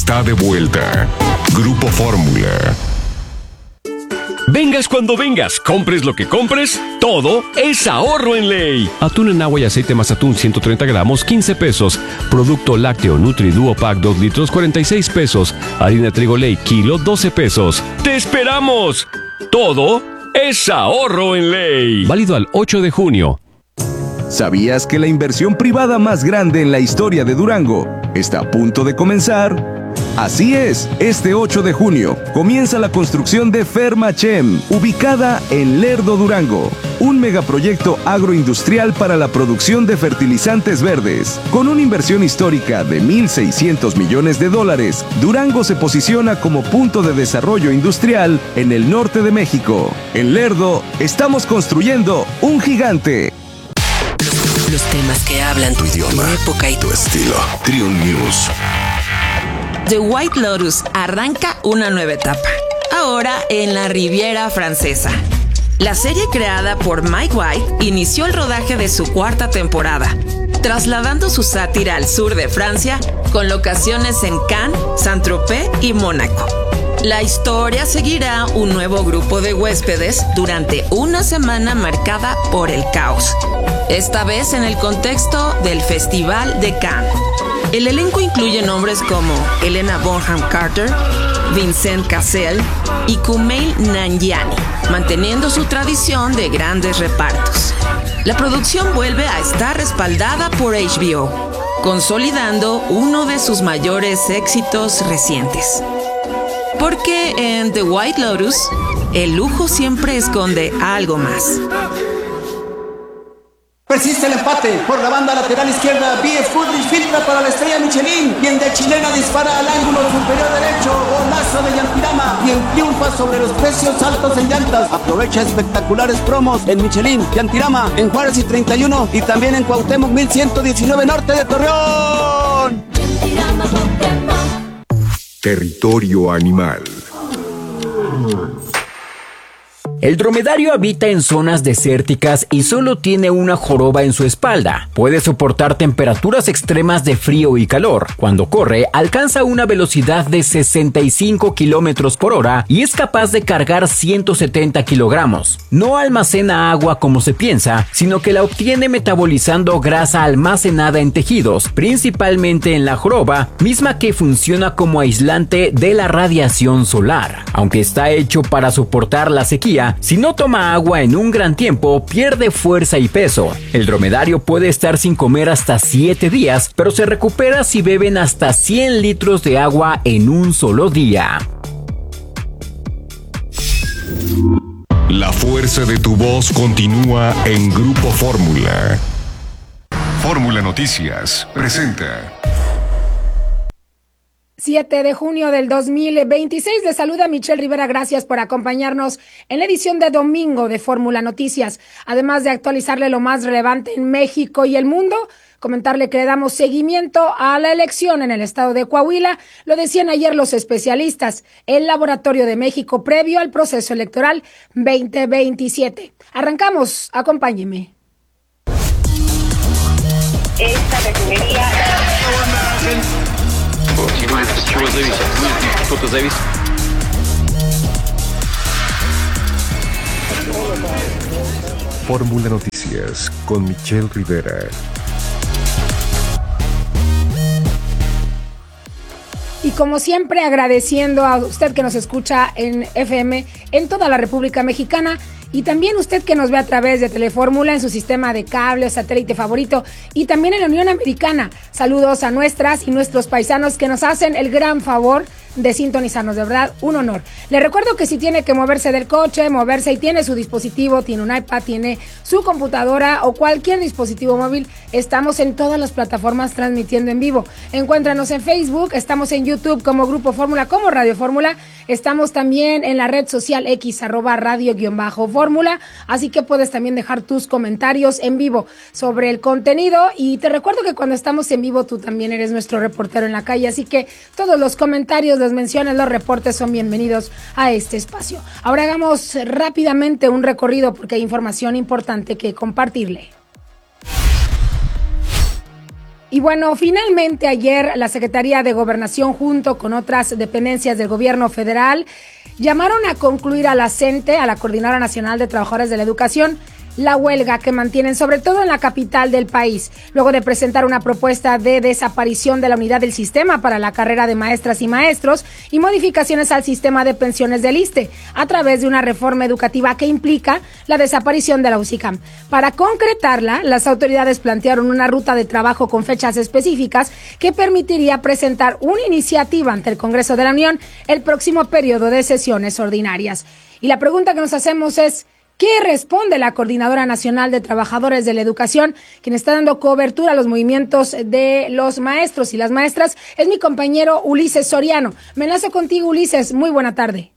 está de vuelta. Grupo Fórmula. Vengas cuando vengas, compres lo que compres, todo es ahorro en Ley. Atún en agua y aceite más atún 130 gramos, 15 pesos. Producto lácteo Nutri Duo Pack 2 litros, 46 pesos. Harina trigo Ley, kilo, 12 pesos. ¡Te esperamos! Todo es ahorro en Ley. Válido al 8 de junio. ¿Sabías que la inversión privada más grande en la historia de Durango está a punto de comenzar? Así es, este 8 de junio comienza la construcción de Fermachem, ubicada en Lerdo, Durango. Un megaproyecto agroindustrial para la producción de fertilizantes verdes. Con una inversión histórica de $1,600 millones, Durango se posiciona como punto de desarrollo industrial en el norte de México. En Lerdo, estamos construyendo un gigante. Los temas que hablan tu idioma, tu época y tu estilo. Triun News. The White Lotus arranca una nueva etapa, ahora en la Riviera Francesa. La serie creada por Mike White inició el rodaje de su cuarta temporada, trasladando su sátira al sur de Francia con locaciones en Cannes, Saint-Tropez y Mónaco. La historia seguirá un nuevo grupo de huéspedes durante una semana marcada por el caos, esta vez en el contexto del Festival de Cannes. El elenco incluye nombres como Helena Bonham Carter, Vincent Cassel y Kumail Nanjiani, manteniendo su tradición de grandes repartos. La producción vuelve a estar respaldada por HBO, consolidando uno de sus mayores éxitos recientes. Porque en The White Lotus, el lujo siempre esconde algo más. Persiste el empate por la banda lateral izquierda. B.F. Goodrich filtra para la estrella Michelin, quien de chilena dispara al ángulo superior derecho. Golazo de Yantirama, quien triunfa sobre los precios altos en llantas. Aprovecha espectaculares promos en Michelin, Yantirama, en Juárez y 31 y también en Cuauhtémoc 1119 norte de Torreón. Territorio animal. El dromedario habita en zonas desérticas y solo tiene una joroba en su espalda. Puede soportar temperaturas extremas de frío y calor. Cuando corre, alcanza una velocidad de 65 kilómetros por hora y es capaz de cargar 170 kilogramos. No almacena agua como se piensa, sino que la obtiene metabolizando grasa almacenada en tejidos, principalmente en la joroba, misma que funciona como aislante de la radiación solar. Aunque está hecho para soportar la sequía, si no toma agua en un gran tiempo, pierde fuerza y peso. El dromedario puede estar sin comer hasta 7 días, pero se recupera si beben hasta 100 litros de agua en un solo día. La fuerza de tu voz continúa en Grupo Fórmula. Fórmula Noticias presenta. 7 de junio del 2026. Les saluda Michelle Rivera. Gracias por acompañarnos en la edición de domingo de Fórmula Noticias. Además de actualizarle lo más relevante en México y el mundo, comentarle que le damos seguimiento a la elección en el estado de Coahuila. Lo decían ayer los especialistas, el Laboratorio de México previo al proceso electoral 2027. Arrancamos, acompáñeme. Esta refinería... Fórmula Noticias con Michelle Rivera. Y como siempre, agradeciendo a usted que nos escucha en FM en toda la República Mexicana. Y también usted que nos ve a través de Telefórmula en su sistema de cable o satélite favorito y también en la Unión Americana. Saludos a nuestras y nuestros paisanos que nos hacen el gran favor de sintonizarnos, de verdad, un honor. Le recuerdo que si tiene que moverse del coche, moverse y tiene su dispositivo, tiene un iPad, tiene su computadora o cualquier dispositivo móvil, estamos en todas las plataformas transmitiendo en vivo. Encuéntranos en Facebook, estamos en YouTube como Grupo Fórmula, como Radio Fórmula, estamos también en la red social X, @radio_fórmula, así que puedes también dejar tus comentarios en vivo sobre el contenido y te recuerdo que cuando estamos en vivo tú también eres nuestro reportero en la calle, así que todos los comentarios, las menciones, los reportes son bienvenidos a este espacio. Ahora hagamos rápidamente un recorrido porque hay información importante que compartirle. Y bueno, finalmente ayer la Secretaría de Gobernación junto con otras dependencias del gobierno federal llamaron a concluir a la CENTE, a la Coordinadora Nacional de Trabajadores de la Educación, la huelga que mantienen sobre todo en la capital del país, luego de presentar una propuesta de desaparición de la unidad del sistema para la carrera de maestras y maestros y modificaciones al sistema de pensiones del ISSSTE a través de una reforma educativa que implica la desaparición de la UCICAM. Para concretarla, las autoridades plantearon una ruta de trabajo con fechas específicas que permitiría presentar una iniciativa ante el Congreso de la Unión el próximo periodo de sesiones ordinarias. Y la pregunta que nos hacemos es: ¿qué responde la Coordinadora Nacional de Trabajadores de la Educación, quien está dando cobertura a los movimientos de los maestros y las maestras? Es mi compañero Ulises Soriano. Me enlazo contigo, Ulises. Muy buena tarde.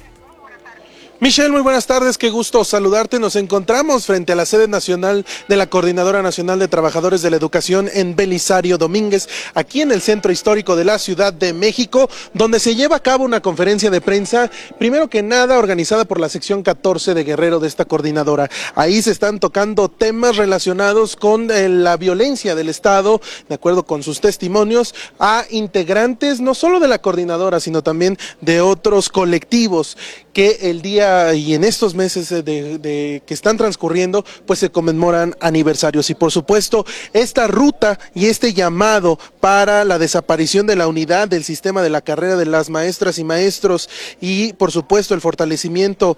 Michelle, muy buenas tardes, qué gusto saludarte. Nos encontramos frente a la sede nacional de la Coordinadora Nacional de Trabajadores de la Educación en Belisario Domínguez, aquí en el centro histórico de la Ciudad de México, donde se lleva a cabo una conferencia de prensa, primero que nada organizada por la sección 14 de Guerrero de esta coordinadora. Ahí se están tocando temas relacionados con la violencia del Estado, de acuerdo con sus testimonios, a integrantes no solo de la coordinadora, sino también de otros colectivos que el día y en estos meses que están transcurriendo, pues se conmemoran aniversarios. Y por supuesto, esta ruta y este llamado para la desaparición de la unidad del sistema de la carrera de las maestras y maestros y por supuesto el fortalecimiento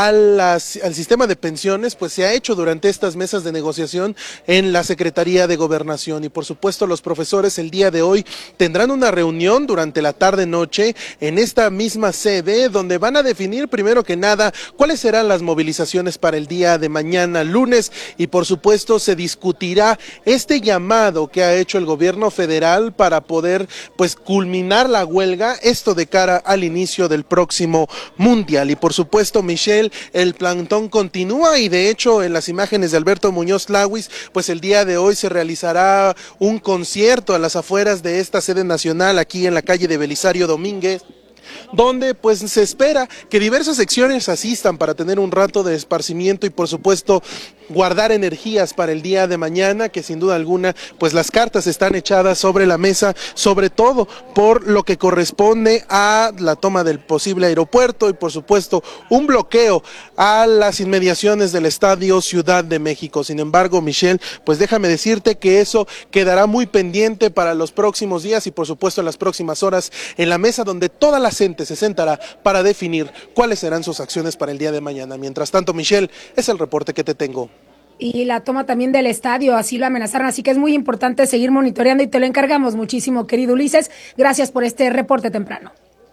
al sistema de pensiones, pues se ha hecho durante estas mesas de negociación en la Secretaría de Gobernación. Y por supuesto los profesores el día de hoy tendrán una reunión durante la tarde-noche en esta misma sede, donde van a definir primero que nada cuáles serán las movilizaciones para el día de mañana lunes, y por supuesto se discutirá este llamado que ha hecho el gobierno federal para poder pues culminar la huelga, esto de cara al inicio del próximo mundial. Y por supuesto, Michelle, el plantón continúa, y de hecho en las imágenes de Alberto Muñoz Lawis, pues el día de hoy se realizará un concierto a las afueras de esta sede nacional aquí en la calle de Belisario Domínguez, donde pues se espera que diversas secciones asistan para tener un rato de esparcimiento y por supuesto guardar energías para el día de mañana, que sin duda alguna pues las cartas están echadas sobre la mesa, sobre todo por lo que corresponde a la toma del posible aeropuerto y por supuesto un bloqueo a las inmediaciones del Estadio Ciudad de México. Sin embargo, Michelle, pues déjame decirte que eso quedará muy pendiente para los próximos días y por supuesto en las próximas horas en la mesa donde toda la gente se sentará para definir cuáles serán sus acciones para el día de mañana. Mientras tanto, Michelle, es el reporte que te tengo. Y la toma también del estadio, así lo amenazaron, así que es muy importante seguir monitoreando y te lo encargamos muchísimo, querido Ulises. Gracias por este reporte temprano.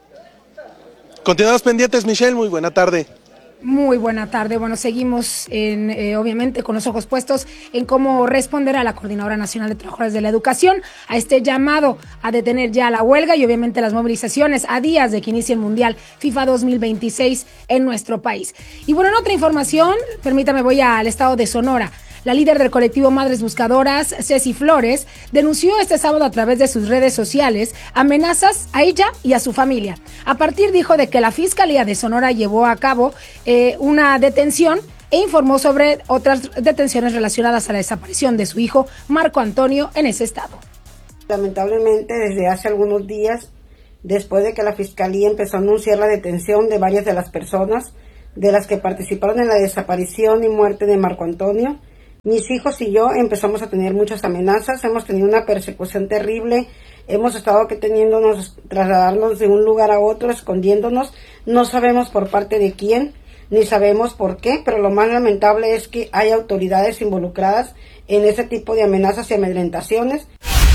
Continuamos pendientes, Michelle, muy buena tarde. Muy buena tarde. Bueno, seguimos obviamente con los ojos puestos en cómo responder a la Coordinadora Nacional de Trabajadores de la Educación a este llamado a detener ya la huelga y obviamente las movilizaciones a días de que inicie el Mundial FIFA 2026 en nuestro país. Y bueno, en otra información, permítame, voy al estado de Sonora. La líder del colectivo Madres Buscadoras, Ceci Flores, denunció este sábado a través de sus redes sociales amenazas a ella y a su familia. A partir, dijo, de que la Fiscalía de Sonora llevó a cabo una detención e informó sobre otras detenciones relacionadas a la desaparición de su hijo, Marco Antonio, en ese estado. Lamentablemente, desde hace algunos días, después de que la Fiscalía empezó a anunciar la detención de varias de las personas de las que participaron en la desaparición y muerte de Marco Antonio, mis hijos y yo empezamos a tener muchas amenazas, hemos tenido una persecución terrible, hemos estado trasladarnos de un lugar a otro, escondiéndonos, no sabemos por parte de quién, ni sabemos por qué, pero lo más lamentable es que hay autoridades involucradas en ese tipo de amenazas y amedrentaciones.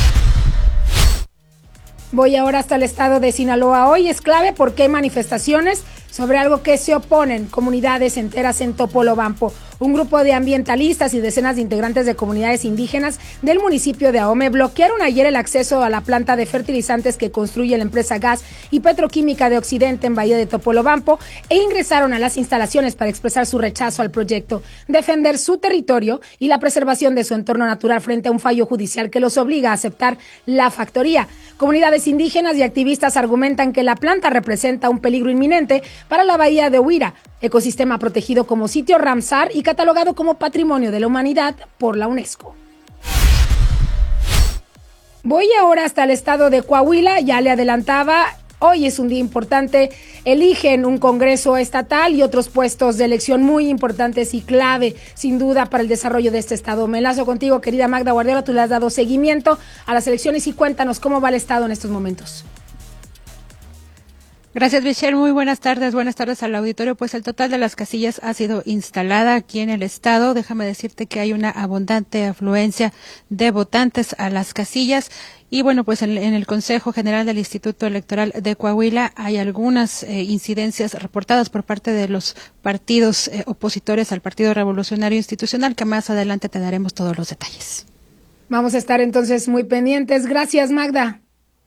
Voy ahora hasta el estado de Sinaloa. Hoy es clave porque hay manifestaciones sobre algo que se oponen comunidades enteras en Topolobampo. Un grupo de ambientalistas y decenas de integrantes de comunidades indígenas del municipio de Ahome bloquearon ayer el acceso a la planta de fertilizantes que construye la empresa Gas y Petroquímica de Occidente en Bahía de Topolobampo e ingresaron a las instalaciones para expresar su rechazo al proyecto, defender su territorio y la preservación de su entorno natural frente a un fallo judicial que los obliga a aceptar la factoría. Comunidades indígenas y activistas argumentan que la planta representa un peligro inminente para la bahía de Huira, ecosistema protegido como sitio Ramsar y catalogado como Patrimonio de la Humanidad por la UNESCO. Voy ahora hasta el estado de Coahuila, ya le adelantaba. Hoy es un día importante, eligen un congreso estatal y otros puestos de elección muy importantes y clave, sin duda, para el desarrollo de este estado. Me enlazo contigo, querida Magda Guardiola, tú le has dado seguimiento a las elecciones y cuéntanos cómo va el estado en estos momentos. Gracias, Michelle. Muy buenas tardes al auditorio. Pues el total de las casillas ha sido instalada aquí en el estado. Déjame decirte que hay una abundante afluencia de votantes a las casillas. Y bueno, pues en el Consejo General del Instituto Electoral de Coahuila hay algunas incidencias reportadas por parte de los partidos opositores al Partido Revolucionario Institucional, que más adelante te daremos todos los detalles. Vamos a estar entonces muy pendientes. Gracias, Magda.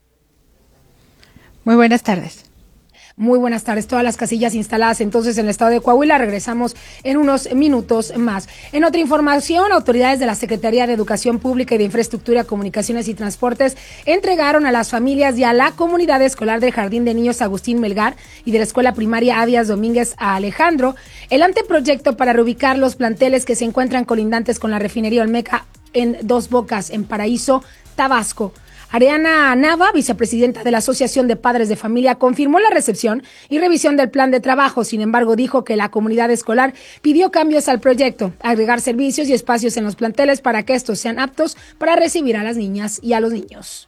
Muy buenas tardes. Muy buenas tardes. Todas las casillas instaladas entonces en el estado de Coahuila. Regresamos en unos minutos más. En otra información, autoridades de la Secretaría de Educación Pública y de Infraestructura, Comunicaciones y Transportes entregaron a las familias y a la comunidad escolar del Jardín de Niños Agustín Melgar y de la Escuela Primaria Avias Domínguez a Alejandro el anteproyecto para reubicar los planteles que se encuentran colindantes con la refinería Olmeca en Dos Bocas, en Paraíso, Tabasco. Ariana Nava, vicepresidenta de la Asociación de Padres de Familia, confirmó la recepción y revisión del plan de trabajo. Sin embargo, dijo que la comunidad escolar pidió cambios al proyecto, agregar servicios y espacios en los planteles para que estos sean aptos para recibir a las niñas y a los niños.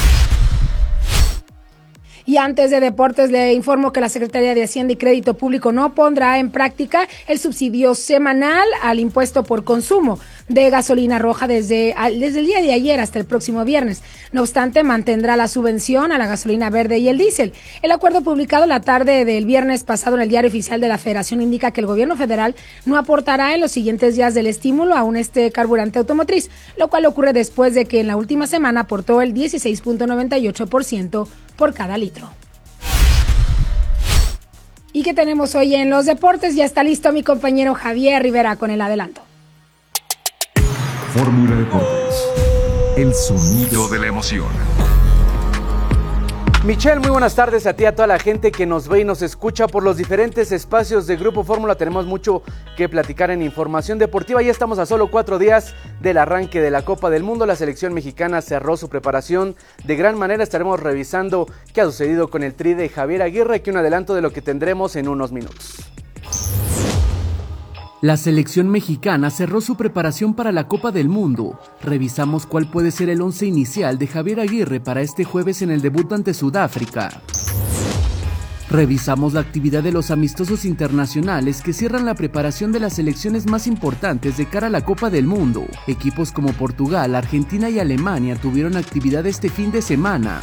Y antes de deportes, le informo que la Secretaría de Hacienda y Crédito Público no pondrá en práctica el subsidio semanal al impuesto por consumo de gasolina roja desde el día de ayer hasta el próximo viernes. No obstante, mantendrá la subvención a la gasolina verde y el diésel. El acuerdo publicado la tarde del viernes pasado en el Diario Oficial de la Federación indica que el gobierno federal no aportará en los siguientes días del estímulo aún este carburante automotriz, lo cual ocurre después de que en la última semana aportó el 16.98% por cada litro. ¿Y qué tenemos hoy en los deportes? Ya está listo mi compañero Javier Rivera con el adelanto. Fórmula Deportes, el sonido de la emoción. Michelle, muy buenas tardes a ti, a toda la gente que nos ve y nos escucha por los diferentes espacios de Grupo Fórmula. Tenemos mucho que platicar en información deportiva. Ya estamos a solo 4 días del arranque de la Copa del Mundo. La selección mexicana cerró su preparación de gran manera. Estaremos revisando qué ha sucedido con el tri de Javier Aguirre, aquí un adelanto de lo que tendremos en unos minutos. La selección mexicana cerró su preparación para la Copa del Mundo. Revisamos cuál puede ser el 11 inicial de Javier Aguirre para este jueves en el debut ante Sudáfrica. Revisamos la actividad de los amistosos internacionales que cierran la preparación de las selecciones más importantes de cara a la Copa del Mundo. Equipos como Portugal, Argentina y Alemania tuvieron actividad este fin de semana.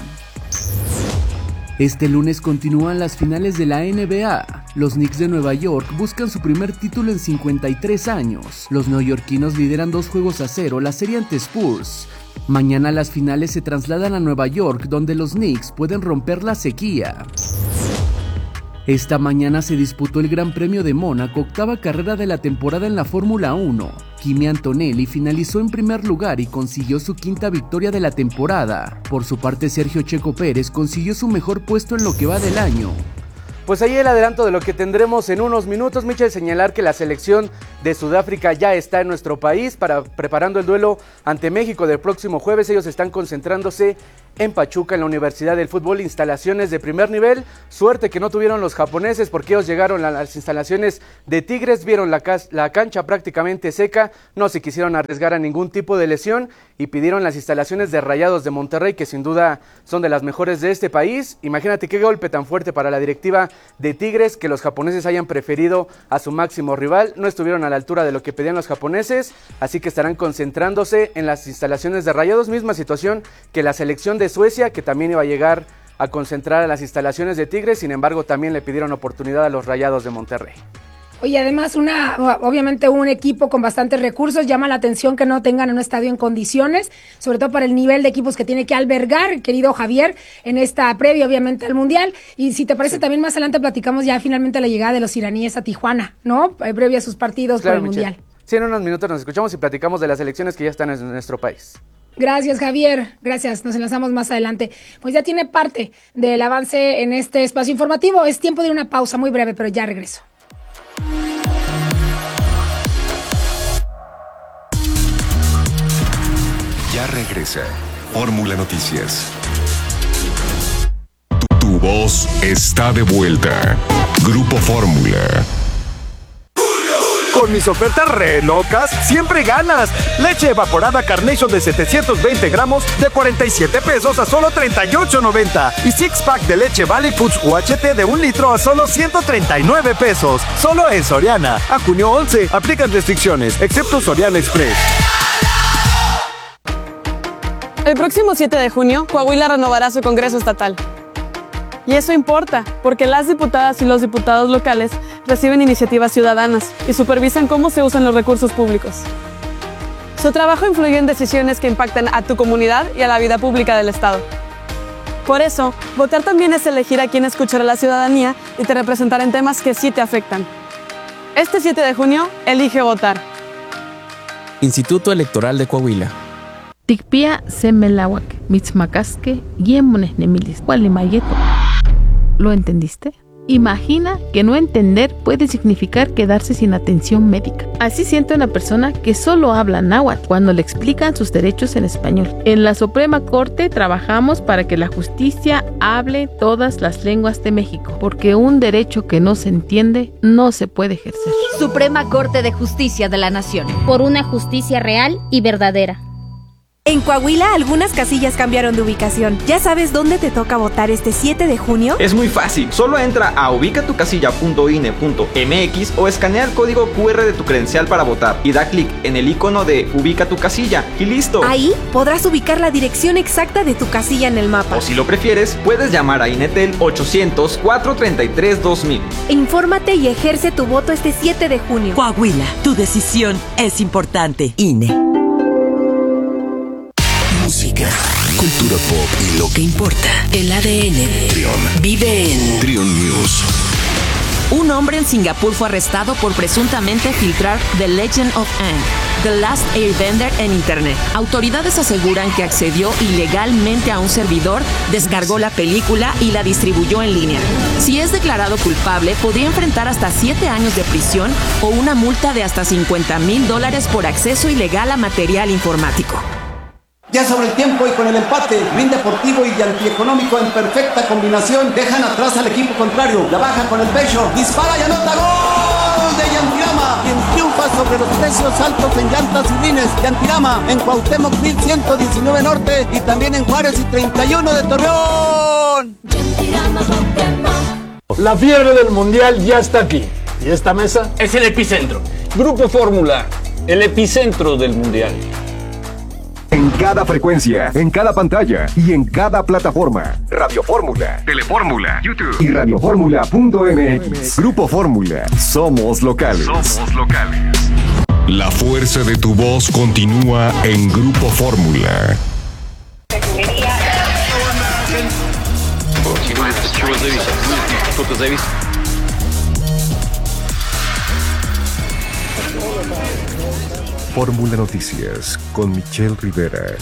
Este lunes continúan las finales de la NBA. Los Knicks de Nueva York buscan su primer título en 53 años. Los neoyorquinos lideran 2-0 la serie ante Spurs. Mañana las finales se trasladan a Nueva York, donde los Knicks pueden romper la sequía. Esta mañana se disputó el Gran Premio de Mónaco, octava carrera de la temporada en la Fórmula 1. Kimi Antonelli finalizó en primer lugar y consiguió su 5ª victoria de la temporada. Por su parte, Sergio Checo Pérez consiguió su mejor puesto en lo que va del año. Pues ahí el adelanto de lo que tendremos en unos minutos. Michel, señalar que la selección de Sudáfrica ya está en nuestro país preparando el duelo ante México del próximo jueves. Ellos están concentrándose en Pachuca, en la Universidad del Fútbol, instalaciones de primer nivel. Suerte que no tuvieron los japoneses porque ellos llegaron a las instalaciones de Tigres, vieron la cancha prácticamente seca, no se quisieron arriesgar a ningún tipo de lesión y pidieron las instalaciones de Rayados de Monterrey, que sin duda son de las mejores de este país. Imagínate qué golpe tan fuerte para la directiva de Tigres que los japoneses hayan preferido a su máximo rival. No estuvieron a la altura de lo que pedían los japoneses, así que estarán concentrándose en las instalaciones de Rayados. Misma situación que la selección de Suecia, que también iba a llegar a concentrar a las instalaciones de Tigres, sin embargo también le pidieron oportunidad a los Rayados de Monterrey. Oye, además obviamente un equipo con bastantes recursos, llama la atención que no tengan un estadio en condiciones, sobre todo para el nivel de equipos que tiene que albergar, querido Javier, en esta previa obviamente al Mundial. Y si te parece, también más adelante platicamos ya finalmente la llegada de los iraníes a Tijuana, ¿no? Previa a sus partidos por el Mundial. Sí, en unos minutos nos escuchamos y platicamos de las elecciones que ya están en nuestro país. Gracias, Javier. Gracias. Nos enlazamos más adelante. Pues ya tiene parte del avance en este espacio informativo. Es tiempo de una pausa muy breve, pero ya regreso. Ya regresa Fórmula Noticias. Tu voz está de vuelta. Grupo Fórmula. Con mis ofertas re locas, siempre ganas. Leche evaporada Carnation de 720 gramos de 47 pesos a solo 38.90. Y six pack de leche Valley Foods UHT de 1 litro a solo 139 pesos. Solo en Soriana. A junio 11. Aplican restricciones, excepto Soriana Express. El próximo 7 de junio, Coahuila renovará su Congreso Estatal. Y eso importa, porque las diputadas y los diputados locales reciben iniciativas ciudadanas y supervisan cómo se usan los recursos públicos. Su trabajo influye en decisiones que impactan a tu comunidad y a la vida pública del Estado. Por eso, votar también es elegir a quién escuchar a la ciudadanía y te representar en temas que sí te afectan. Este 7 de junio, elige votar. Instituto Electoral de Coahuila. Tikpia semelawak, mitzmacasque, yemones nemilis, gualimayeto. ¿Lo entendiste? Imagina que no entender puede significar quedarse sin atención médica. Así siente una persona que solo habla náhuatl cuando le explican sus derechos en español. En la Suprema Corte trabajamos para que la justicia hable todas las lenguas de México, porque un derecho que no se entiende no se puede ejercer. Suprema Corte de Justicia de la Nación. Por una justicia real y verdadera. En Coahuila, algunas casillas cambiaron de ubicación. ¿Ya sabes dónde te toca votar este 7 de junio? Es muy fácil. Solo entra a ubicatucasilla.ine.mx o escanea el código QR de tu credencial para votar y da clic en el icono de Ubica tu casilla y listo. Ahí podrás ubicar la dirección exacta de tu casilla en el mapa. O si lo prefieres, puedes llamar a INETEL 800-433-2000. Infórmate y ejerce tu voto este 7 de junio. Coahuila, tu decisión es importante. INE. Música, cultura pop y lo que importa. El ADN Trion vive en Trion News. Un hombre en Singapur fue arrestado por presuntamente filtrar The Legend of Aang, The Last Airbender en Internet. Autoridades aseguran que accedió ilegalmente a un servidor, descargó la película y la distribuyó en línea. Si es declarado culpable, podría enfrentar hasta 7 años de prisión o una multa de hasta $50,000 por acceso ilegal a material informático. Ya sobre el tiempo y con el empate, Green Deportivo y Antieconómico en perfecta combinación dejan atrás al equipo contrario. La baja con el pecho, dispara y anota gol de Yantirama, quien triunfa sobre los precios altos en llantas y rines. Yantirama en Cuauhtémoc 1119 Norte y también en Juárez y 31 de Torreón. La fiebre del mundial ya está aquí. ¿Y esta mesa? Es el epicentro. Grupo Fórmula, el epicentro del mundial. En cada frecuencia, en cada pantalla y en cada plataforma. Radio Fórmula, Telefórmula, YouTube y radioformula.mx. Grupo Fórmula. Somos locales. Somos locales. La fuerza de tu voz continúa en Grupo Fórmula. Fórmula Noticias con Michelle Rivera.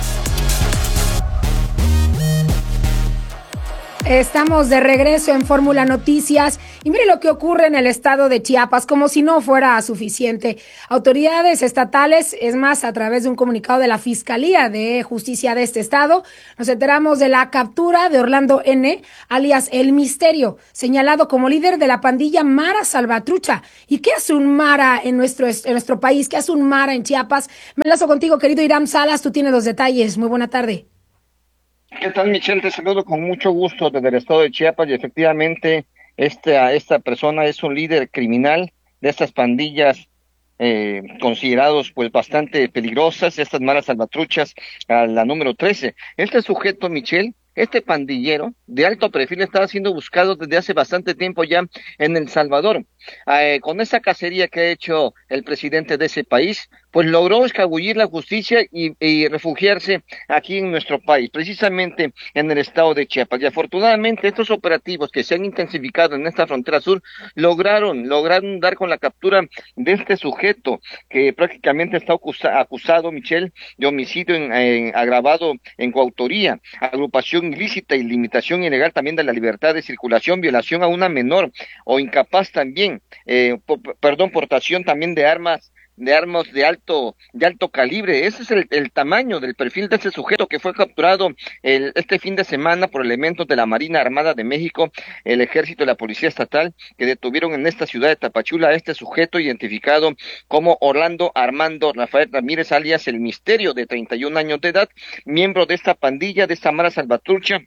Estamos de regreso en Fórmula Noticias y mire lo que ocurre en el estado de Chiapas, como si no fuera suficiente. Autoridades estatales, es más, a través de un comunicado de la Fiscalía de Justicia de este estado, nos enteramos de la captura de Orlando N., alias El Misterio, señalado como líder de la pandilla Mara Salvatrucha. ¿Y qué hace un Mara en nuestro país? ¿Qué hace un Mara en Chiapas? Me enlazo contigo, querido Iram Salas, tú tienes los detalles. Muy buena tarde. ¿Qué tal, Michelle? Te saludo con mucho gusto desde el estado de Chiapas y efectivamente esta persona es un líder criminal de estas pandillas considerados pues bastante peligrosas, estas malas salvatruchas, a la número 13. Este sujeto, Michelle, este pandillero de alto perfil estaba siendo buscado desde hace bastante tiempo ya en El Salvador. Con esa cacería que ha hecho el presidente de ese país, pues logró escabullir la justicia y refugiarse aquí en nuestro país, precisamente en el estado de Chiapas. Y afortunadamente estos operativos que se han intensificado en esta frontera sur lograron dar con la captura de este sujeto que prácticamente está acusado, Michelle, de homicidio agravado en coautoría, agrupación ilícita y limitación ilegal también de la libertad de circulación, violación a una menor o incapaz también, portación también de armas de armas de alto calibre. Ese es el tamaño del perfil de ese sujeto que fue capturado este fin de semana por elementos de la Marina Armada de México, el Ejército y la Policía Estatal, que detuvieron en esta ciudad de Tapachula a este sujeto identificado como Orlando Armando Rafael Ramírez, alias El Misterio, de 31 años de edad, miembro de esta pandilla, de esta mara salvatrucha,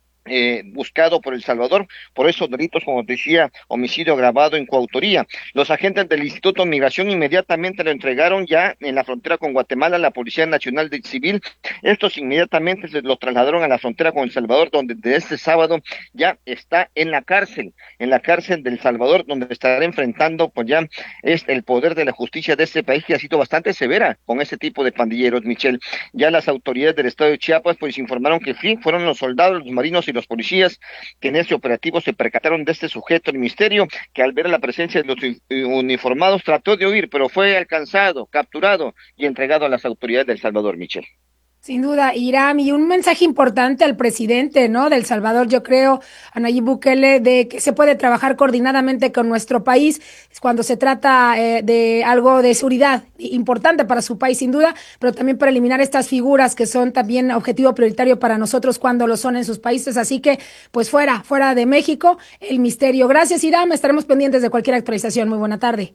buscado por El Salvador por esos delitos, como decía, homicidio agravado en coautoría. Los agentes del Instituto de Migración inmediatamente lo entregaron ya en la frontera con Guatemala a la Policía Nacional Civil. Estos inmediatamente se los trasladaron a la frontera con El Salvador, donde desde este sábado ya está en la cárcel de El Salvador, donde estará enfrentando pues ya el poder de la justicia de este país, que ha sido bastante severa con ese tipo de pandilleros, Michelle. Ya las autoridades del estado de Chiapas pues informaron que sí, fueron los soldados, los marinos y los policías que en ese operativo se percataron de este sujeto, El Misterio, que al ver la presencia de los uniformados trató de huir, pero fue alcanzado, capturado y entregado a las autoridades de El Salvador, Michelle. Sin duda, Iram, y un mensaje importante al presidente, ¿no?, de El Salvador, yo creo, a Nayib Bukele, de que se puede trabajar coordinadamente con nuestro país cuando se trata de algo de seguridad importante para su país, sin duda, pero también para eliminar estas figuras que son también objetivo prioritario para nosotros cuando lo son en sus países. Así que, pues fuera de México, El Misterio. Gracias, Iram, estaremos pendientes de cualquier actualización. Muy buena tarde.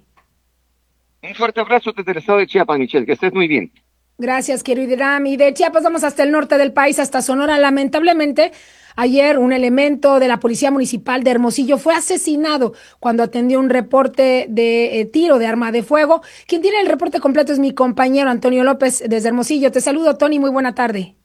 Un fuerte abrazo desde el estado de Chiapas, Michelle, que estés muy bien. Gracias, querido Iram. Y de Chiapas vamos hasta el norte del país, hasta Sonora. Lamentablemente, ayer un elemento de la Policía Municipal de Hermosillo fue asesinado cuando atendió un reporte de tiro de arma de fuego. Quien tiene el reporte completo es mi compañero Antonio López desde Hermosillo. Te saludo, Tony, muy buena tarde.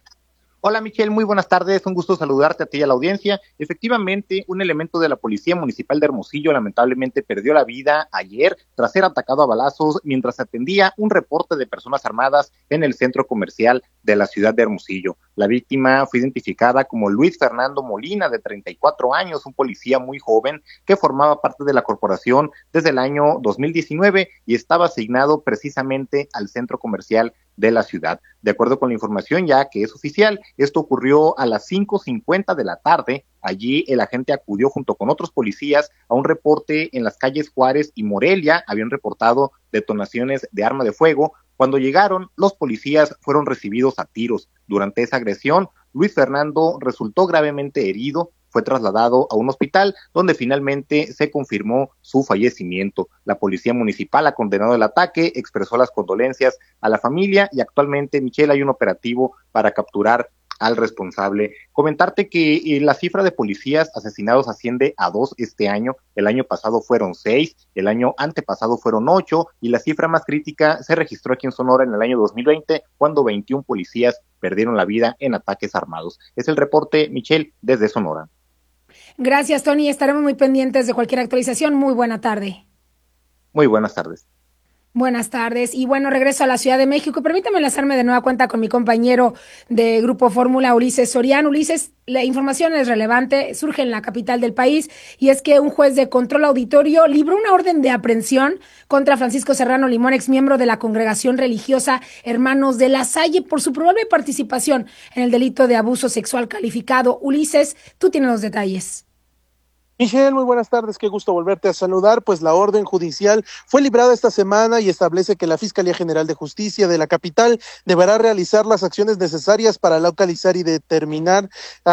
Hola Michelle, muy buenas tardes, un gusto saludarte a ti y a la audiencia. Efectivamente, un elemento de la Policía Municipal de Hermosillo lamentablemente perdió la vida ayer tras ser atacado a balazos mientras atendía un reporte de personas armadas en el centro comercial de la ciudad de Hermosillo. La víctima fue identificada como Luis Fernando Molina, de 34 años, un policía muy joven que formaba parte de la corporación desde el año 2019 y estaba asignado precisamente al centro comercial de la ciudad. De acuerdo con la información ya que es oficial, esto ocurrió a las 5:50 de la tarde. Allí el agente acudió junto con otros policías a un reporte en las calles Juárez y Morelia. Habían reportado detonaciones de arma de fuego. Cuando llegaron, los policías fueron recibidos a tiros. Durante esa agresión, Luis Fernando resultó gravemente herido. Fue trasladado a un hospital donde finalmente se confirmó su fallecimiento. La policía municipal ha condenado el ataque, expresó las condolencias a la familia y actualmente, Michelle, hay un operativo para capturar al responsable. Comentarte que la cifra de policías asesinados asciende a 2 este año. El año pasado fueron 6, el año antepasado fueron 8 y la cifra más crítica se registró aquí en Sonora en el año 2020 cuando 21 policías perdieron la vida en ataques armados. Es el reporte, Michelle, desde Sonora. Gracias, Tony. Estaremos muy pendientes de cualquier actualización. Muy buena tarde. Muy buenas tardes. Buenas tardes. Y bueno, regreso a la Ciudad de México. Permítame enlazarme de nueva cuenta con mi compañero de Grupo Fórmula, Ulises Soriano. Ulises, la información es relevante, surge en la capital del país, y es que un juez de control auditorio libró una orden de aprehensión contra Francisco Serrano Limón, exmiembro de la congregación religiosa Hermanos de la Salle, por su probable participación en el delito de abuso sexual calificado. Ulises, tú tienes los detalles. Michelle, muy buenas tardes, qué gusto volverte a saludar. Pues la orden judicial fue librada esta semana y establece que la Fiscalía General de Justicia de la capital deberá realizar las acciones necesarias para localizar y determinar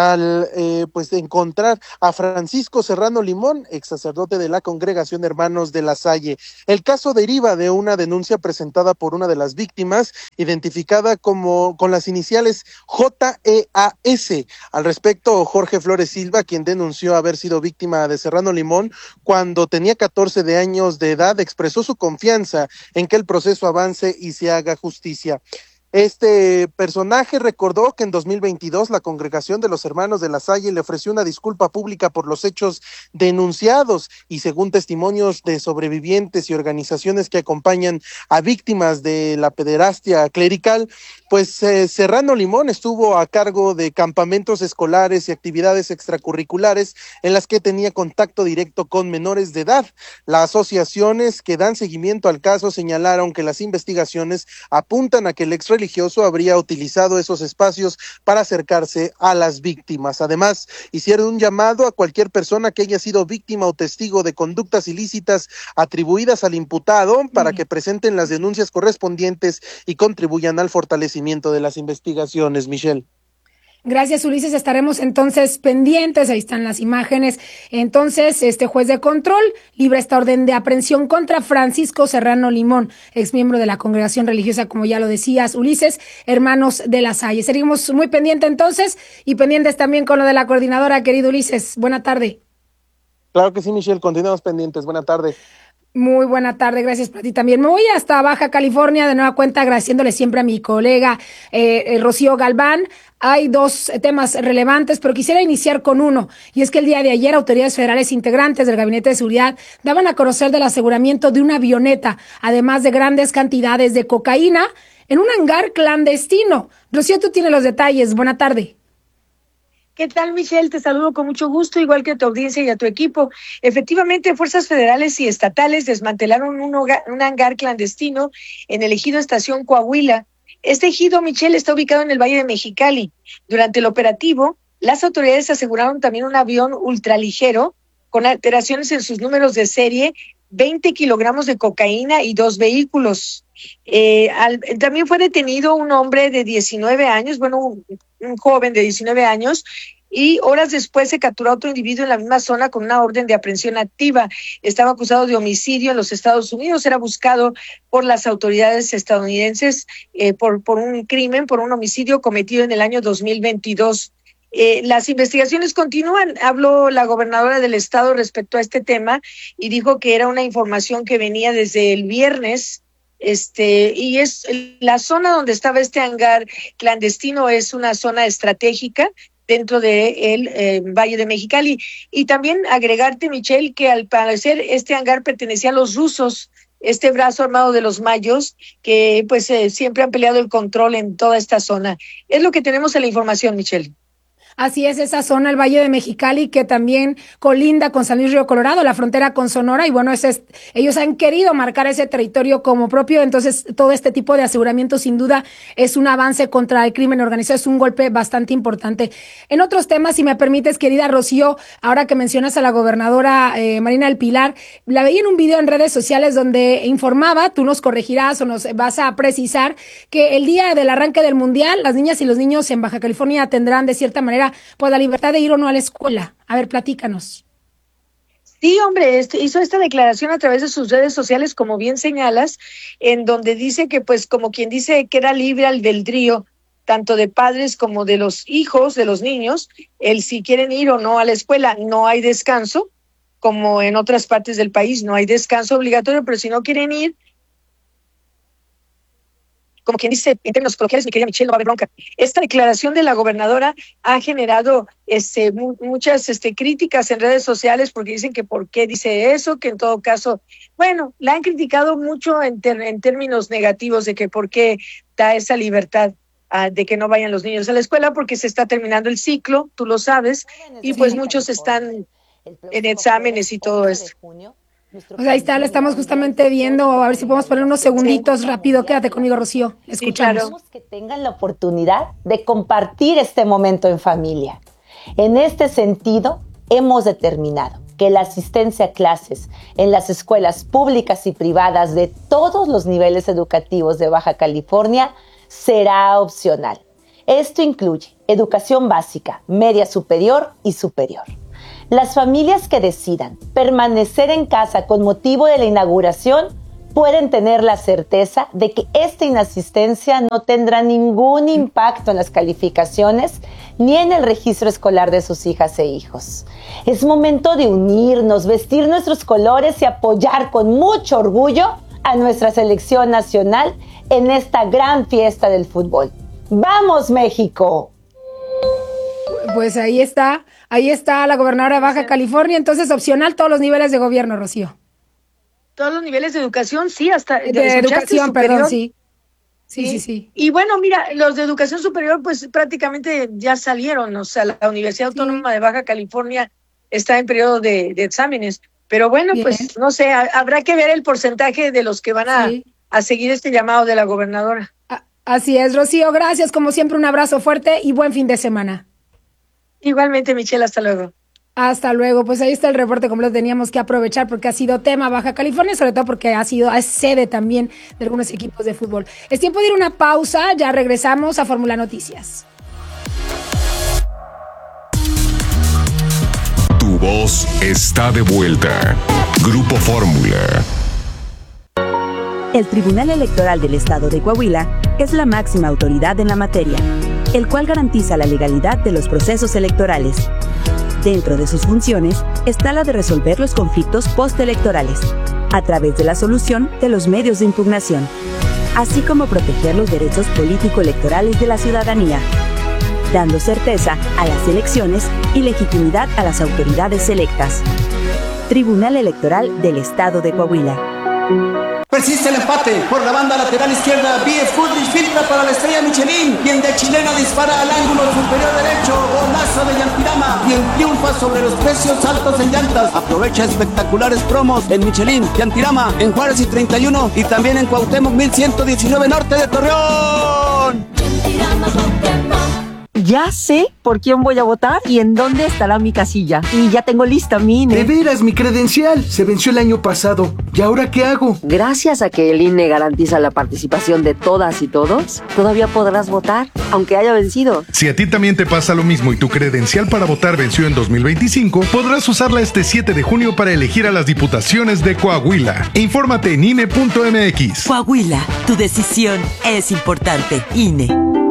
encontrar a Francisco Serrano Limón, ex sacerdote de la congregación Hermanos de la Salle. El caso deriva de una denuncia presentada por una de las víctimas, identificada como con las iniciales JEAS. Al respecto, Jorge Flores Silva, quien denunció haber sido víctima de Serrano Limón cuando tenía 14 años de edad, expresó su confianza en que el proceso avance y se haga justicia. Este personaje recordó que en 2022 la congregación de los Hermanos de la Salle le ofreció una disculpa pública por los hechos denunciados, y según testimonios de sobrevivientes y organizaciones que acompañan a víctimas de la pederastia clerical, pues Serrano Limón estuvo a cargo de campamentos escolares y actividades extracurriculares en las que tenía contacto directo con menores de edad. Las asociaciones que dan seguimiento al caso señalaron que las investigaciones apuntan a que el ex religioso religioso habría utilizado esos espacios para acercarse a las víctimas. Además, hicieron un llamado a cualquier persona que haya sido víctima o testigo de conductas ilícitas atribuidas al imputado para que presenten las denuncias correspondientes y contribuyan al fortalecimiento de las investigaciones. Michelle. Gracias, Ulises. Estaremos entonces pendientes. Ahí están las imágenes. Entonces, este juez de control libra esta orden de aprehensión contra Francisco Serrano Limón, exmiembro de la congregación religiosa, como ya lo decías, Ulises, Hermanos de la Salle. Seguimos muy pendientes entonces y pendientes también con lo de la coordinadora, querido Ulises. Buena tarde. Claro que sí, Michelle. Continuamos pendientes. Buena tarde. Muy buena tarde, gracias para ti también. Me voy hasta Baja California, de nueva cuenta agradeciéndole siempre a mi colega Rocío Galván. Hay dos temas relevantes, pero quisiera iniciar con uno, y es que el día de ayer autoridades federales integrantes del Gabinete de Seguridad daban a conocer del aseguramiento de una avioneta, además de grandes cantidades de cocaína, en un hangar clandestino. Rocío, tú tienes los detalles. Buena tarde. ¿Qué tal, Michelle? Te saludo con mucho gusto, igual que a tu audiencia y a tu equipo. Efectivamente, fuerzas federales y estatales desmantelaron un hangar clandestino en el ejido Estación Coahuila. Este ejido, Michelle, está ubicado en el Valle de Mexicali. Durante el operativo, las autoridades aseguraron también un avión ultraligero con alteraciones en sus números de serie, 20 kilogramos de cocaína y 2 vehículos. También fue detenido un hombre de 19 años, un joven de 19 años, y horas después se capturó a otro individuo en la misma zona con una orden de aprehensión activa. Estaba acusado de homicidio en los Estados Unidos, era buscado por las autoridades estadounidenses por un crimen, por un homicidio cometido en el año 2022. Las investigaciones continúan. Habló la gobernadora del estado respecto a este tema y dijo que era una información que venía desde el viernes. Y es la zona donde estaba este hangar clandestino, es una zona estratégica dentro del Valle de Mexicali. Y también agregarte, Michelle, que al parecer este hangar pertenecía a los rusos, este brazo armado de los mayos, que pues siempre han peleado el control en toda esta zona. Es lo que tenemos en la información, Michelle. Así es, esa zona, el Valle de Mexicali, que también colinda con San Luis Río Colorado, la frontera con Sonora, y bueno, ellos han querido marcar ese territorio como propio, entonces todo este tipo de aseguramiento sin duda es un avance contra el crimen organizado, es un golpe bastante importante. En otros temas, si me permites, querida Rocío, ahora que mencionas a la gobernadora Marina del Pilar, la veía en un video en redes sociales donde informaba, tú nos corregirás o nos vas a precisar, que el día del arranque del Mundial, las niñas y los niños en Baja California tendrán de cierta manera pues la libertad de ir o no a la escuela. A ver, platícanos. Sí, hombre, hizo esta declaración a través de sus redes sociales, como bien señalas, en donde dice que, pues, como quien dice, queda libre albedrío, tanto de padres como de los hijos, de los niños, el si quieren ir o no a la escuela. No hay descanso, como en otras partes del país, no hay descanso obligatorio, pero si no quieren ir, como quien dice, en términos coloquiales, mi querida Michelle, no va a haber bronca. Esta declaración de la gobernadora ha generado muchas críticas en redes sociales porque dicen que por qué dice eso, que en todo caso, bueno, la han criticado mucho en términos negativos de que por qué da esa libertad de que no vayan los niños a la escuela porque se está terminando el ciclo, tú lo sabes, y pues muchos están en exámenes y todo esto. Pues ahí está, la estamos justamente viendo, a ver si podemos poner unos segunditos rápido. Quédate conmigo, Rocío, escuchamos. Queremos que tengan la oportunidad de compartir este momento en familia. En este sentido, hemos determinado que la asistencia a clases en las escuelas públicas y privadas de todos los niveles educativos de Baja California será opcional. Esto incluye educación básica, media superior y superior. Las familias que decidan permanecer en casa con motivo de la inauguración pueden tener la certeza de que esta inasistencia no tendrá ningún impacto en las calificaciones ni en el registro escolar de sus hijas e hijos. Es momento de unirnos, vestir nuestros colores y apoyar con mucho orgullo a nuestra selección nacional en esta gran fiesta del fútbol. ¡Vamos, México! Pues ahí está la gobernadora de Baja California, entonces opcional todos los niveles de gobierno, Rocío. Todos los niveles de educación, sí, hasta de educación, superior. Perdón, sí. Sí. Y bueno, mira, los de educación superior pues prácticamente ya salieron, o sea, la Universidad Autónoma de Baja California está en periodo de exámenes, pero bueno, pues no sé, habrá que ver el porcentaje de los que van a seguir este llamado de la gobernadora. Así es, Rocío, gracias. Como siempre, un abrazo fuerte y buen fin de semana. Igualmente, Michelle, hasta luego. Hasta luego. Pues ahí está el reporte completo. Teníamos que aprovechar porque ha sido tema Baja California, sobre todo porque es sede también de algunos equipos de fútbol. Es tiempo de ir a una pausa. Ya regresamos a Fórmula Noticias. Tu voz está de vuelta. Grupo Fórmula. El Tribunal Electoral del Estado de Coahuila es la máxima autoridad en la materia, el cual garantiza la legalidad de los procesos electorales. Dentro de sus funciones está la de resolver los conflictos postelectorales, a través de la solución de los medios de impugnación, así como proteger los derechos político-electorales de la ciudadanía, dando certeza a las elecciones y legitimidad a las autoridades electas. Tribunal Electoral del Estado de Coahuila. Persiste el empate. Por la banda lateral izquierda, BF Goodrich filtra para la estrella Michelin. Quien de chilena dispara al ángulo superior derecho. Golazo de Yantirama. Quien triunfa sobre los precios altos en llantas. Aprovecha espectaculares promos en Michelin, Yantirama, en Juárez y 31. Y también en Cuauhtémoc 1119 Norte de Torreón. Ya sé por quién voy a votar y en dónde estará mi casilla. Y ya tengo lista mi INE. De veras, mi credencial se venció el año pasado. ¿Y ahora qué hago? Gracias a que el INE garantiza la participación de todas y todos, todavía podrás votar, aunque haya vencido. Si a ti también te pasa lo mismo y tu credencial para votar venció en 2025, podrás usarla este 7 de junio para elegir a las diputaciones de Coahuila. Infórmate en INE.mx. Coahuila, tu decisión es importante. INE.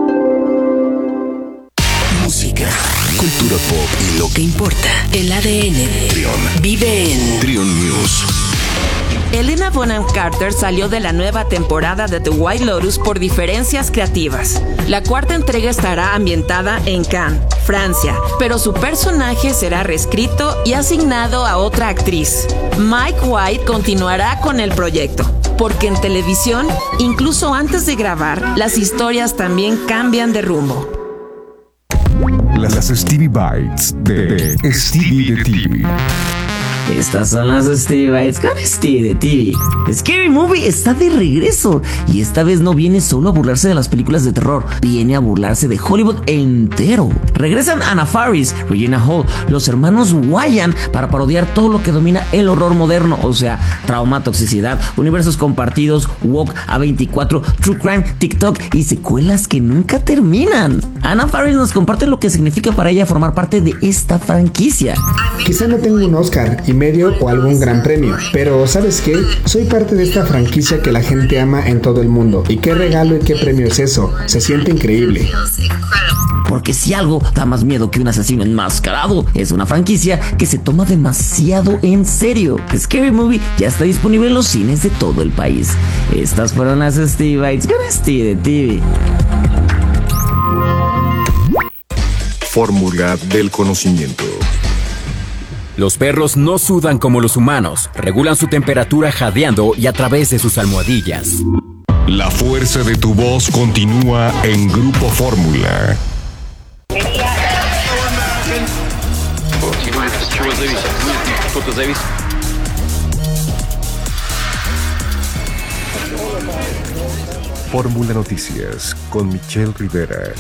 Música, cultura pop y lo que importa. El ADN. Trion. Vive en Trion News. Helena Bonham Carter salió de la nueva temporada de The White Lotus por diferencias creativas. La cuarta entrega estará ambientada en Cannes, Francia, pero su personaje será reescrito y asignado a otra actriz. Mike White continuará con el proyecto, porque en televisión, incluso antes de grabar, las historias también cambian de rumbo. Las Stevie Bites de Stevie de TV. Estas son las Stevie Bites con Stevie de TV. Scary Movie está de regreso y esta vez no viene solo a burlarse de las películas de terror, viene a burlarse de Hollywood entero. Regresan Anna Faris, Regina Hall, los hermanos Wyan para parodiar todo lo que domina el horror moderno, o sea, trauma, toxicidad, universos compartidos, woke, A24, true crime, TikTok y secuelas que nunca terminan. Anna Faris nos comparte lo que significa para ella formar parte de esta franquicia. Quizá no tengo un Oscar y medio o algún gran premio, pero ¿sabes qué? Soy parte de esta franquicia que la gente ama en todo el mundo. ¿Y qué regalo y qué premio es eso? Se siente increíble. Porque si algo da más miedo que un asesino enmascarado, es una franquicia que se toma demasiado en serio. Scary Movie ya está disponible en los cines de todo el país. Estas fueron las Stevie Bites con Stevie de TV. Fórmula del conocimiento. Los perros no sudan como los humanos, regulan su temperatura jadeando y a través de sus almohadillas. La fuerza de tu voz continúa en Grupo Fórmula. Fórmula Noticias con Michelle Rivera.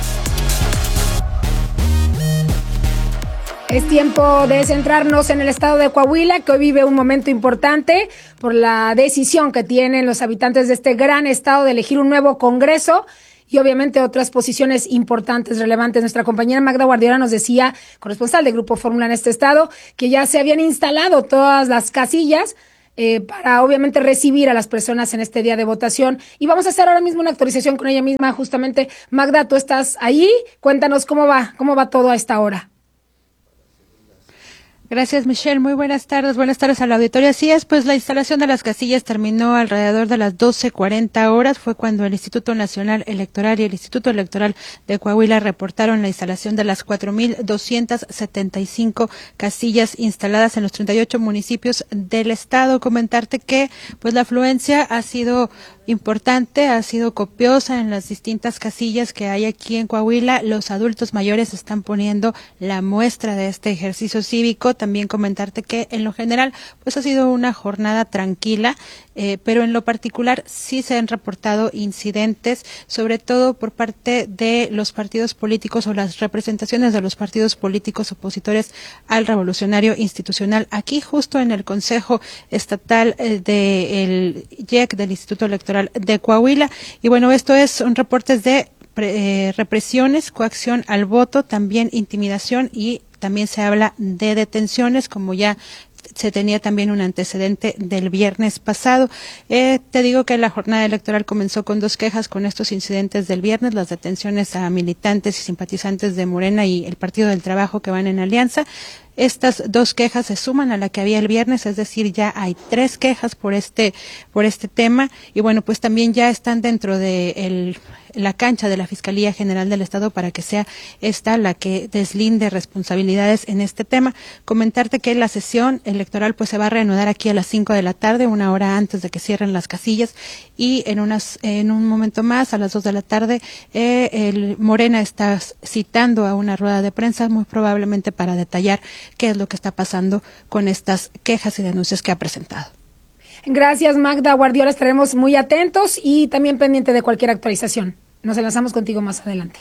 Es tiempo de centrarnos en el estado de Coahuila, que hoy vive un momento importante por la decisión que tienen los habitantes de este gran estado de elegir un nuevo Congreso y obviamente otras posiciones importantes, relevantes. Nuestra compañera Magda Guardiola nos decía, corresponsal de Grupo Fórmula en este estado, que ya se habían instalado todas las casillas para obviamente recibir a las personas en este día de votación. Y vamos a hacer ahora mismo una actualización con ella misma, justamente. Magda, tú estás ahí, cuéntanos cómo va todo a esta hora. Gracias, Michelle. Muy buenas tardes al auditorio. Así es, pues la instalación de las casillas terminó alrededor de las 12:40 horas. Fue cuando el Instituto Nacional Electoral y el Instituto Electoral de Coahuila reportaron la instalación de las 4,275 casillas instaladas en los 38 municipios del estado. Comentarte que, pues la afluencia ha sido importante, ha sido copiosa en las distintas casillas que hay aquí en Coahuila. Los adultos mayores están poniendo la muestra de este ejercicio cívico. También comentarte que en lo general pues ha sido una jornada tranquila, pero en lo particular sí se han reportado incidentes, sobre todo por parte de los partidos políticos o las representaciones de los partidos políticos opositores al revolucionario institucional, aquí justo en el Consejo Estatal del IEC, del Instituto Electoral de Coahuila. Y bueno, son reportes de represiones, coacción al voto, también intimidación, y también se habla de detenciones, como ya se tenía también un antecedente del viernes pasado. Te digo que la jornada electoral comenzó con 2 quejas con estos incidentes del viernes, las detenciones a militantes y simpatizantes de Morena y el Partido del Trabajo que van en alianza. Estas 2 quejas se suman a la que había el viernes, es decir, ya hay 3 quejas por este tema. Y bueno, pues también ya están dentro de la cancha de la Fiscalía General del Estado para que sea esta la que deslinde responsabilidades en este tema. Comentarte que la sesión electoral pues se va a reanudar aquí a las 5 de la tarde, 1 hora antes de que cierren las casillas, y en un momento más, a las 2 de la tarde, el Morena está citando a una rueda de prensa, muy probablemente para detallar qué es lo que está pasando con estas quejas y denuncias que ha presentado. Gracias, Magda Guardiola, estaremos muy atentos y también pendiente de cualquier actualización. Nos enlazamos contigo más adelante.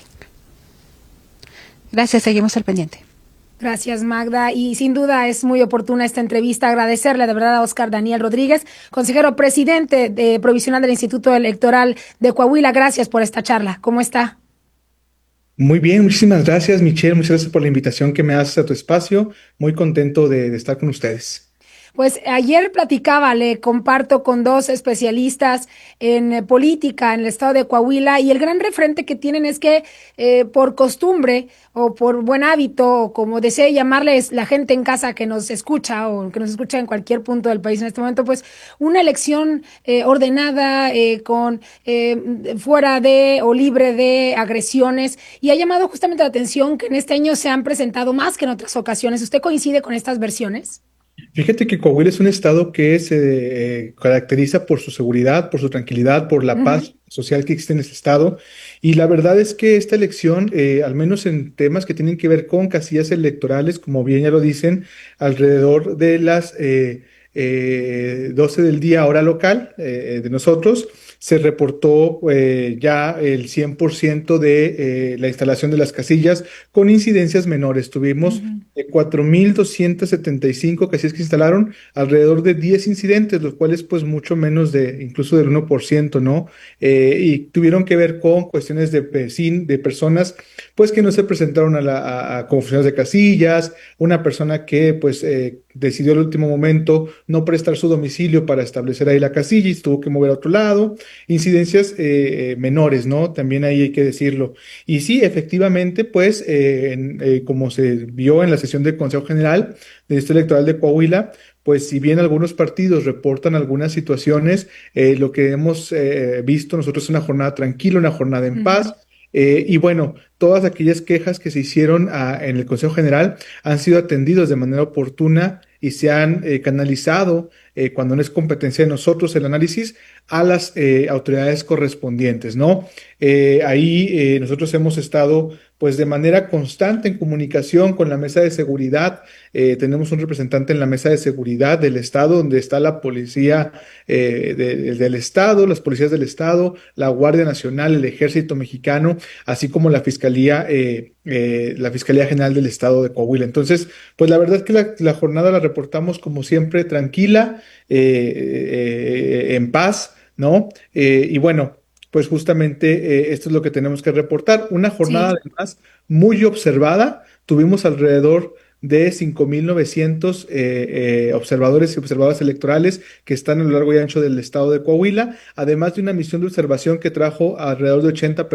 Gracias, seguimos al pendiente. Gracias, Magda, y sin duda es muy oportuna esta entrevista. Agradecerle de verdad a Óscar Daniel Rodríguez, consejero presidente provisional del Instituto Electoral de Coahuila. Gracias por esta charla. ¿Cómo está? Muy bien, muchísimas gracias, Michelle. Muchas gracias por la invitación que me haces a tu espacio. Muy contento de estar con ustedes. Pues ayer platicaba, le comparto con 2 especialistas en política en el estado de Coahuila, y el gran referente que tienen es que por costumbre o por buen hábito, o como desee llamarles la gente en casa que nos escucha o que nos escucha en cualquier punto del país en este momento, pues una elección ordenada, fuera de o libre de agresiones, y ha llamado justamente la atención que en este año se han presentado más que en otras ocasiones. ¿Usted coincide con estas versiones? Fíjate que Coahuila es un estado que se caracteriza por su seguridad, por su tranquilidad, por la paz social que existe en este estado. Y la verdad es que esta elección, al menos en temas que tienen que ver con casillas electorales, como bien ya lo dicen, alrededor de las 12 del día hora local de nosotros, se reportó ya el 100% de la instalación de las casillas con incidencias menores. Tuvimos 4,275 casillas que se instalaron, alrededor de 10 incidentes, los cuales pues mucho menos incluso del 1%, ¿no? Y tuvieron que ver con cuestiones de personas pues que no se presentaron a como funcionarios de casillas, una persona que pues decidió al último momento no prestar su domicilio para establecer ahí la casilla y tuvo que mover a otro lado. Incidencias menores, ¿no? También ahí hay que decirlo. Y sí, efectivamente, pues, como se vio en la sesión del Consejo General del Distrito Electoral de Coahuila, pues si bien algunos partidos reportan algunas situaciones, lo que hemos visto nosotros es una jornada tranquila, una jornada en paz. Y bueno, todas aquellas quejas que se hicieron en el Consejo General han sido atendidos de manera oportuna y se han canalizado, cuando no es competencia de nosotros el análisis, a las autoridades correspondientes, ¿no? Ahí nosotros hemos estado pues de manera constante en comunicación con la mesa de seguridad. Tenemos un representante en la mesa de seguridad del estado, donde está la policía del estado, las policías del estado, la Guardia Nacional, el Ejército Mexicano, así como la Fiscalía General del Estado de Coahuila. Entonces, pues la verdad es que la jornada la reportamos como siempre tranquila, en paz, ¿no? Y bueno, pues justamente esto es lo que tenemos que reportar. Una jornada además muy observada. Tuvimos alrededor de 5,900 observadores y observadoras electorales que están a lo largo y ancho del estado de Coahuila, además de una misión de observación que trajo alrededor de 80 personas